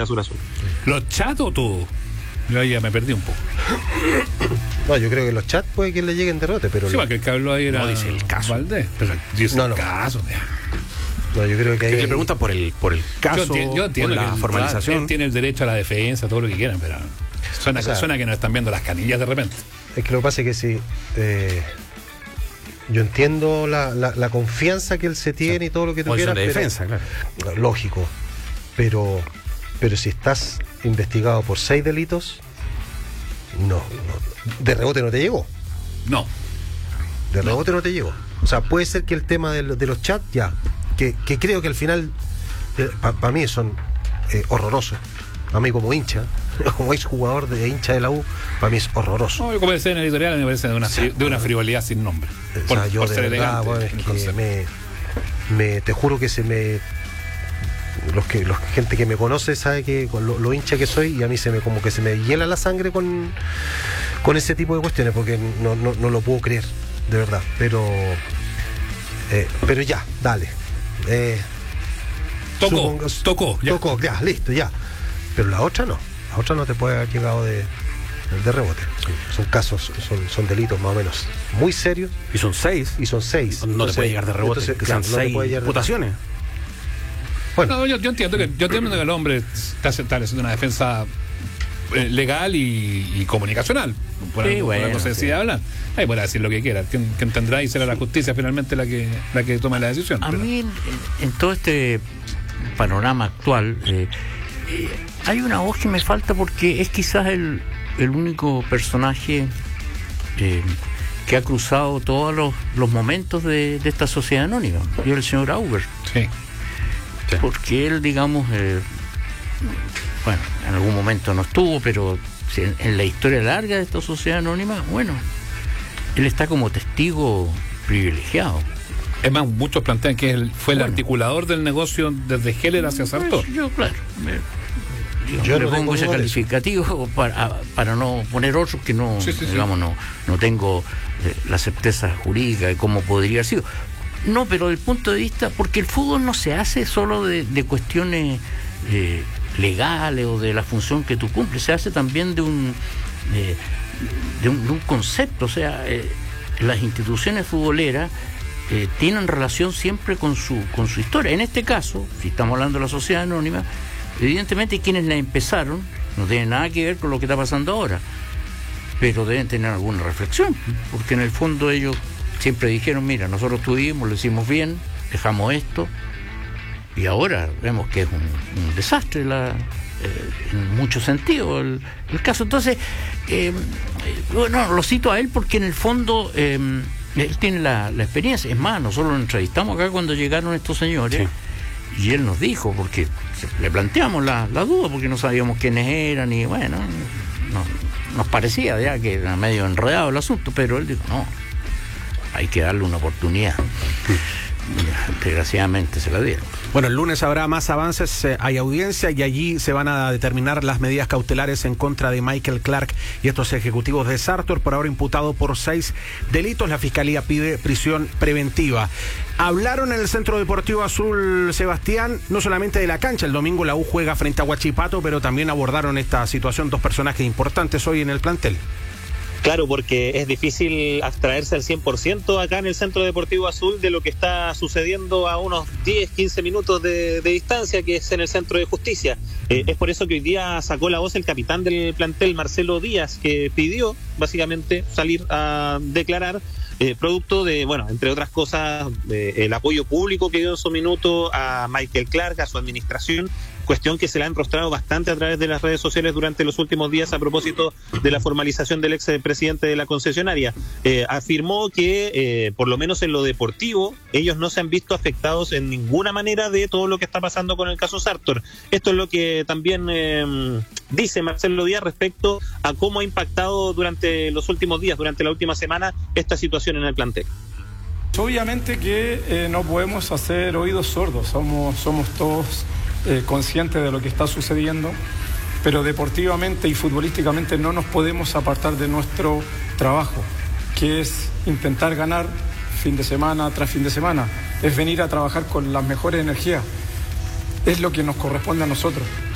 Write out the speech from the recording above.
Azul Azul. ¿Los chats o todo? Yo ya me perdí un poco. No, yo creo que los chats puede que le lleguen de rebote, pero... Sí, porque el que habló ahí era... No dice el caso. Valdés, pero dice No, el no. caso. No, yo creo que Que ahí... le preguntan por el caso, Yo entiendo por la que formalización. él tiene el derecho a la defensa, todo lo que quieran, pero suena, O sea, suena que nos están viendo las canillas de repente. Es que lo que pasa es que si... yo entiendo la confianza que él se tiene y todo lo que tú Posición quieras, de pero- defensa, claro. lógico, pero si estás investigado por 6 delitos, no, de rebote no te llegó. No. De rebote no te llegó. O sea, puede ser que el tema de los chats, ya, que creo que al final, para mí son horrorosos. A mí como hincha, como exjugador de hincha de la U, para mí es horroroso. No, yo como decía en el editorial, me parece de una frivolidad sin nombre. O sea, yo de verdad, bueno, es que te juro que los gente que me conoce sabe que con lo hincha que soy, y a mí como que se me hiela la sangre con ese tipo de cuestiones, porque no lo puedo creer, de verdad. Pero ya, dale. Tocó, ya, listo, ya. Pero la otra no te puede haber llegado de rebote. Son casos, son delitos más o menos muy serios. Y son 6. Y son 6. No te puede llegar de rebote, entonces, que claro, sean no te 6 puede llegar de- imputaciones. Bueno, No, yo entiendo que el hombre está haciendo una defensa legal y comunicacional. Por Sí, algo, bueno, se decide sí. hablar. Ahí puede decir lo que quiera. Quien tendrá y será la justicia finalmente la que tome la decisión. A pero- mí, en todo este panorama actual, hay una voz que me falta, porque es quizás el único personaje que ha cruzado todos los momentos de esta sociedad anónima, y es el señor Auber. Sí. Porque él, digamos, bueno, en algún momento no estuvo, pero en la historia larga de esta sociedad anónima, bueno, él está como testigo privilegiado. Es más, muchos plantean que él fue el articulador del negocio desde Heller hacia Sartor. Pues, yo, claro, Yo le no pongo tengo ese duda de eso. calificativo para no poner otros que no, Sí. digamos, no tengo la certeza jurídica de cómo podría haber sido. No, pero del punto de vista, porque el fútbol no se hace solo de cuestiones legales o de la función que tú cumples, se hace también de un concepto. O sea, las instituciones futboleras tienen relación siempre con su historia. En este caso, si estamos hablando de la sociedad anónima, evidentemente quienes la empezaron no tienen nada que ver con lo que está pasando ahora, pero deben tener alguna reflexión, porque en el fondo ellos siempre dijeron: mira, nosotros tuvimos, lo hicimos bien, dejamos esto, y ahora vemos que es un desastre en muchos sentidos el caso. Entonces, bueno, lo cito a él porque en el fondo él tiene la experiencia. Es más, nosotros lo entrevistamos acá cuando llegaron estos señores, y él nos dijo, porque le planteamos la duda, porque no sabíamos quiénes eran, y bueno, nos parecía ya que era medio enredado el asunto, pero él dijo: no, hay que darle una oportunidad. Desgraciadamente se la dieron. Bueno, el lunes habrá más avances, hay audiencia, y allí se van a determinar las medidas cautelares en contra de Michael Clark y estos ejecutivos de Sartor, por ahora imputado por 6 delitos. La Fiscalía pide prisión preventiva. Hablaron en el Centro Deportivo Azul, Sebastián, no solamente de la cancha. El domingo la U juega frente a Huachipato, pero también abordaron esta situación 2 personajes importantes hoy en el plantel. Claro, porque es difícil abstraerse al 100% acá en el Centro Deportivo Azul de lo que está sucediendo a unos 10, 15 minutos de distancia, que es en el Centro de Justicia. Es por eso que hoy día sacó la voz el capitán del plantel, Marcelo Díaz, que pidió básicamente salir a declarar producto de, bueno, entre otras cosas, el apoyo público que dio en su minuto a Michael Clark, a su administración, cuestión que se le ha enrostrado bastante a través de las redes sociales durante los últimos días a propósito de la formalización del ex presidente de la concesionaria. Afirmó que, por lo menos en lo deportivo, ellos no se han visto afectados en ninguna manera de todo lo que está pasando con el caso Sartor. Esto es lo que también dice Marcelo Díaz respecto a cómo ha impactado durante los últimos días, durante la última semana, esta situación en el plantel. Obviamente que no podemos hacer oídos sordos, somos todos conscientes de lo que está sucediendo, pero deportivamente y futbolísticamente no nos podemos apartar de nuestro trabajo, que es intentar ganar fin de semana tras fin de semana, es venir a trabajar con las mejores energías, es lo que nos corresponde a nosotros.